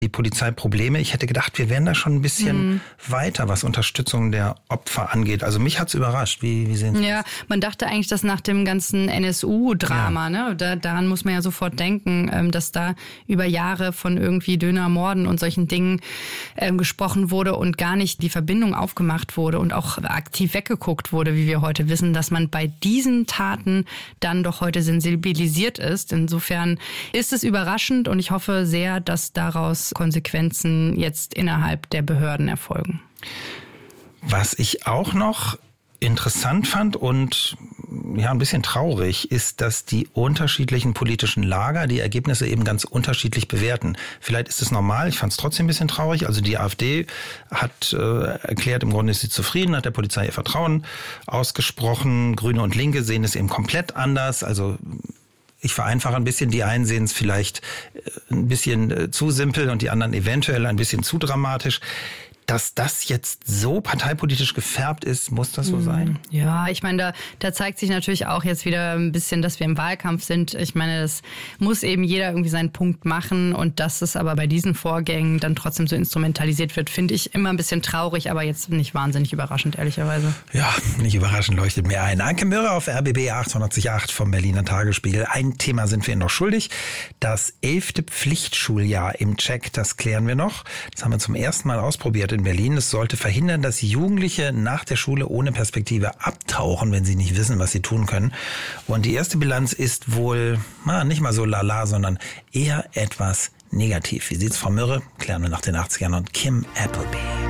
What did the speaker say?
die Polizei Probleme. Ich hätte gedacht, wir wären da schon ein bisschen weiter, was Unterstützung der Opfer angeht. Also mich hat's überrascht. Wie sehen Sie das? Ja, man dachte eigentlich, dass nach dem ganzen NSU-Drama, ne, daran muss man ja sofort denken, dass da über Jahre von irgendwie Dönermorden und solchen Dingen gesprochen wurde und gar nicht die Verbindung aufgemacht wurde und auch aktiv weggeguckt wurde, wie wir heute wissen, dass man bei diesen Taten dann doch heute sensibilisiert ist. Insofern ist es überraschend und ich hoffe sehr, dass daraus Konsequenzen jetzt innerhalb der Behörden erfolgen. Was ich auch noch interessant fand und ja ein bisschen traurig, ist, dass die unterschiedlichen politischen Lager die Ergebnisse eben ganz unterschiedlich bewerten. Vielleicht ist es normal, ich fand es trotzdem ein bisschen traurig. Also die AfD hat erklärt, im Grunde ist sie zufrieden, hat der Polizei ihr Vertrauen ausgesprochen. Grüne und Linke sehen es eben komplett anders. Also ich vereinfache ein bisschen, die einen sehen es vielleicht ein bisschen zu simpel und die anderen eventuell ein bisschen zu dramatisch. Dass das jetzt so parteipolitisch gefärbt ist, muss das so sein? Ja, ich meine, da zeigt sich natürlich auch jetzt wieder ein bisschen, dass wir im Wahlkampf sind. Ich meine, das muss eben jeder irgendwie seinen Punkt machen und dass es aber bei diesen Vorgängen dann trotzdem so instrumentalisiert wird, finde ich immer ein bisschen traurig, aber jetzt nicht wahnsinnig überraschend, ehrlicherweise. Ja, nicht überraschend leuchtet mir ein. Anke Mürre auf RBB 808 vom Berliner Tagesspiegel. Ein Thema sind wir Ihnen noch schuldig. Das 11. Pflichtschuljahr im Check, das klären wir noch. Das haben wir zum ersten Mal ausprobiert in Berlin. Es sollte verhindern, dass Jugendliche nach der Schule ohne Perspektive abtauchen, wenn sie nicht wissen, was sie tun können. Und die erste Bilanz ist wohl nicht mal so lala, sondern eher etwas negativ. Wie sieht's, Frau Mürre? Klären wir nach den 80ern und Kim Appleby.